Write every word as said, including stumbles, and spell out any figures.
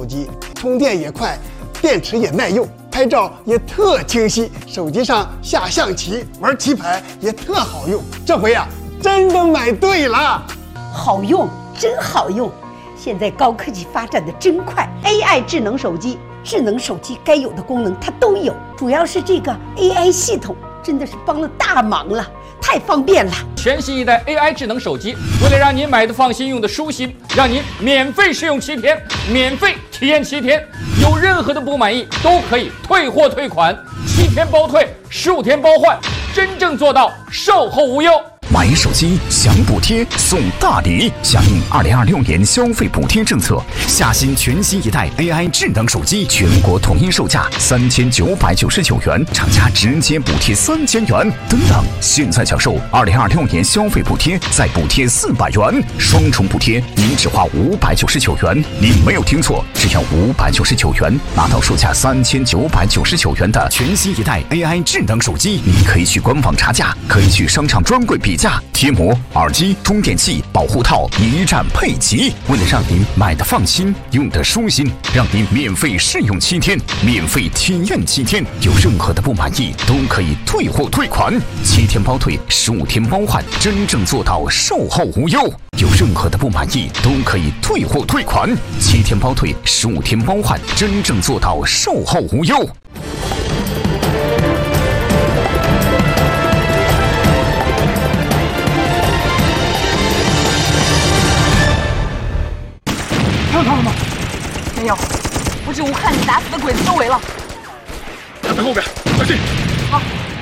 手机，充电也快，电池也耐用，拍照也特清晰，手机上下象棋、玩棋牌也特好用。这回呀、啊，真的买对了， 好用，真好用。现在高科技发展的真快 ，A I 智能手机，智能手机该有的功能它都有，主要是这个 A I 系统真的是帮了大忙了。太方便了！ 全新一代 A I 智能手机，为了让您买的放心、用的舒心，让您免费试用七天，免费体验七天，有任何的不满意都可以退货退款，七天包退，十五天包换，真正做到售后无忧。 买手机享补贴送大礼，响应二零二六年消费补贴政策，夏新全新一代 A I 智能手机全国统一售价三千九百九十九元，厂家直接补贴三千元。等等，现在享受二零二六年消费补贴，再补贴四百元，双重补贴，您只花五百九十九元。您没有听错，只要五百九十九元，拿到售价三千九百九十九元的全新一代 A I 智能手机。您可以去官网查价，可以去商场专柜比价。贴膜、耳机、充电器、保护套一站配齐，为了让您买的放心、用的舒心，让您免费试用七天，免费体验七天，有任何的不满意都可以退货退款，七天包退，十五天包换，真正做到售后无忧。有任何的不满意都可以退货退款，七天包退，十五天包换，真正做到售后无忧。 看到了吗？没有，我只无看你打死的鬼子周围了。 他在后边，小心！ 好。